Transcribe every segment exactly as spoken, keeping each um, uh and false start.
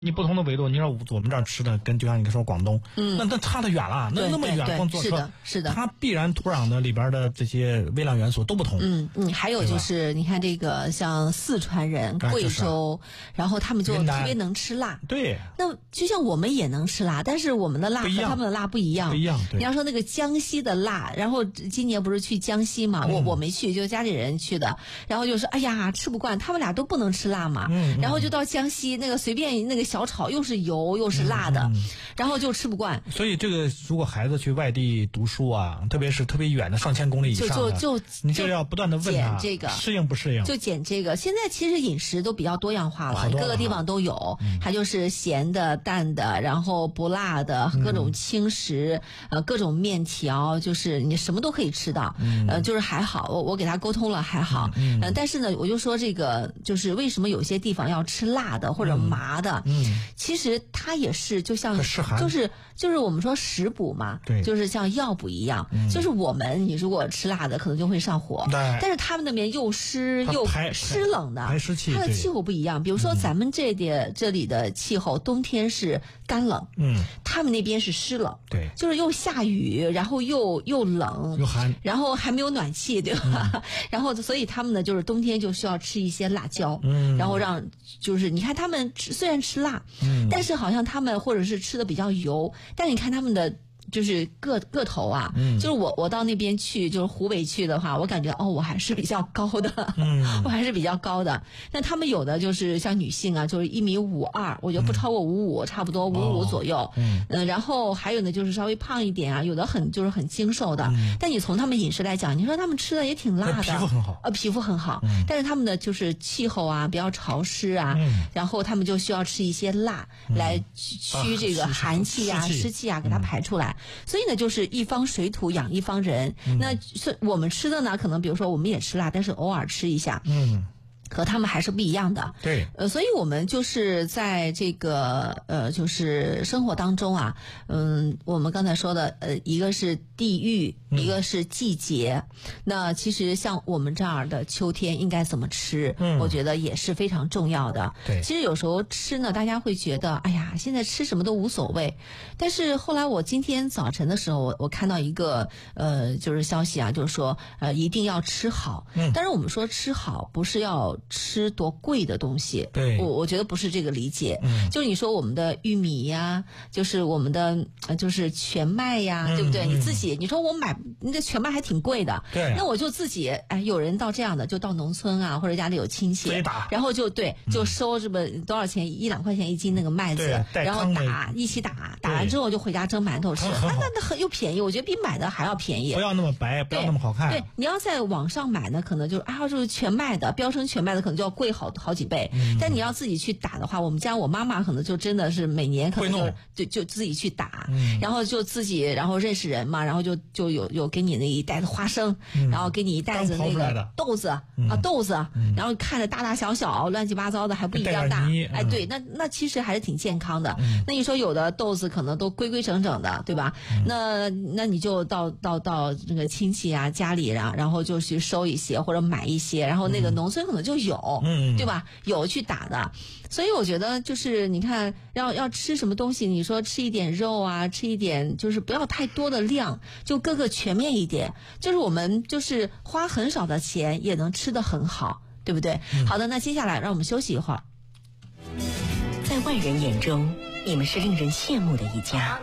你不同的纬度，你说我们这儿吃的跟就像你说广东，嗯，那那差得远了，那那么远光坐车， 是的，是的， 它必然土壤的里边的这些微量元素都不同。 嗯嗯，还有就是你看这个像四川人、贵州，然后他们就特别能吃辣。 对， 那就像我们也能吃辣，但是我们的辣和他们的辣不一样。 不一样。对。 你要说那个江西的辣，然后今年不是去江西嘛，我我没去，就家里人去的，然后就说哎呀吃不惯，他们俩都不能吃辣嘛， 嗯， 然后就到江西那个随便那个小炒又是油。油又是辣的、嗯嗯，然后就吃不惯。 所以这个如果孩子去外地读书啊，特别是特别远的上千公里以上的， 就就就你就要不断的问他这个适应不适应， 就减这个。现在其实饮食都比较多样化了，各个地方都有，它、嗯、就是咸的、淡的，然后不辣的，各种轻食，嗯、呃，各种面条，就是你什么都可以吃到。嗯、呃，就是还好，我我给他沟通了，还好。嗯、呃，但是呢，我就说这个就是为什么有些地方要吃辣的或者麻的？嗯。嗯，其实它也是就像就是就是我们说食补嘛， 对， 就是像药补一样、嗯，就是我们你如果吃辣的可能就会上火， 对， 但是他们那边又湿又湿冷的， 排湿气， 它的气候不一样。比如说咱们这点这里的气候，冬天是干冷， 嗯， 他们那边是湿冷， 对， 就是又下雨，然后又又冷又寒， 然后还没有暖气，对吧？嗯、然后所以他们呢，就是冬天就需要吃一些辣椒，嗯，然后让就是你看他们吃虽然吃辣。嗯，但是好像他们或者是吃的比较油，但你看他们的就是个个头啊，嗯，就是我我到那边去，就是湖北去的话，我感觉哦，我还是比较高的，嗯，我还是比较高的。那他们有的就是像女性啊，就是一米五二，我觉得不超过五五，差不多五五左右，嗯，呃，然后还有呢就是稍微胖一点啊，有的很就是很精瘦的。嗯、但你从他们饮食来讲，你说他们吃的也挺辣的， 皮肤很好， 呃，皮肤很好，嗯、但是他们的就是气候啊比较潮湿啊，嗯、然后他们就需要吃一些辣来驱这个寒气啊、湿气啊，给它排出来。所以呢，就是一方水土养一方人。嗯、那是我们吃的呢，可能比如说我们也吃辣，但是偶尔吃一下。嗯。和他们还是不一样的， 对， 呃，所以我们就是在这个呃，就是生活当中啊，嗯，我们刚才说的，呃，一个是地域，一个是季节。嗯、那其实像我们这儿的秋天应该怎么吃，嗯，我觉得也是非常重要的。 对， 其实有时候吃呢，大家会觉得，哎呀，现在吃什么都无所谓。但是后来我今天早晨的时候，我我看到一个呃，就是消息啊，就是说，呃，一定要吃好。嗯，但是我们说吃好不是要吃多贵的东西， 对， 我我觉得不是这个理解。嗯，就是你说我们的玉米呀，就是我们的呃，就是全麦呀，嗯、对不对？嗯、你自己，你说我买那个全麦还挺贵的， 对， 那我就自己，哎，有人到这样的，就到农村啊，或者家里有亲戚，然后就对，就收这么多少钱，一两块钱一斤那个麦子，然后打一起打，打完之后就回家蒸馒头吃，那那那很又便宜，我觉得比买的还要便宜。 不要那么白，不要那么好看。 对，你要在网上买呢，可能就是啊，就是全麦的，标称全麦的，可能就要贵好好几倍。嗯、但你要自己去打的话，我们家我妈妈可能就真的是每年可能就就就自己去打，嗯、然后就自己然后认识人嘛，然后就就有有给你那一袋子花生，嗯、然后给你一袋子那个豆子、嗯、啊豆子，嗯、然后看着大大小小乱七八糟的还不一样大，嗯、哎对，那那其实还是挺健康的。嗯、那你说有的豆子可能都规规整整的，对吧？嗯、那那你就到到到那个亲戚啊家里啊，然后就去收一些或者买一些，然后那个农村可能就有，嗯、对吧？有去打的。所以我觉得就是你看要要吃什么东西，你说吃一点肉啊，吃一点就是不要太多的量，就各个全面一点，就是我们就是花很少的钱也能吃得很好，对不对？嗯、好的，那接下来让我们休息一会儿。 在外人眼中，你们是令人羡慕的一家，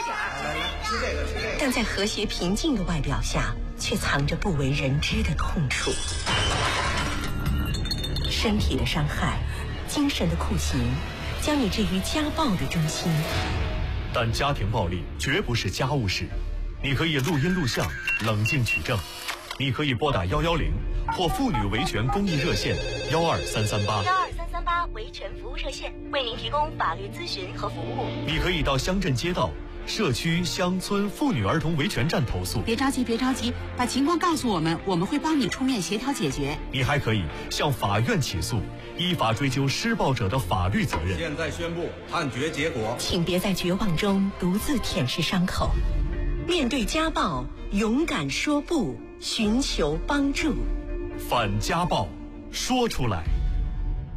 但在和谐平静的外表下，却藏着不为人知的痛楚。身体的伤害，精神的酷刑，将你置于家暴的中心。 但家庭暴力绝不是家务事，你可以录音录像，冷静取证。你可以拨打幺幺零或妇女维权公益热线幺二三三八幺二三三八维权服务热线，为您提供法律咨询和服务。 你可以到乡镇街道、社区、乡村妇女儿童维权站投诉。 别着急，别着急，把情况告诉我们，我们会帮你出面协调解决。 你还可以向法院起诉，依法追究施暴者的法律责任。 现在宣布判决结果， 请别在绝望中独自舔舐伤口，面对家暴，勇敢说不，寻求帮助。 反家暴，说出来。